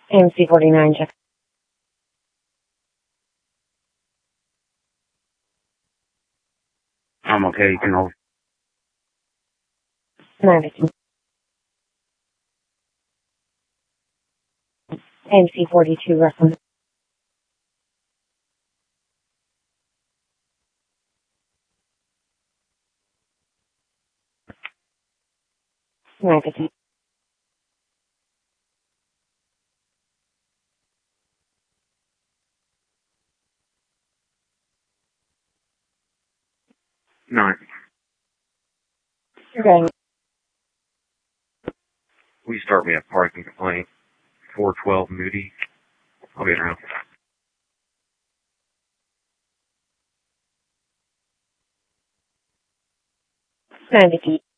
MC49, check. I'm okay, you can hold. 915. MC42, reference. 915. Nine. You're going. Will you start me a parking complaint? 412 Moody. I'll be around. 915.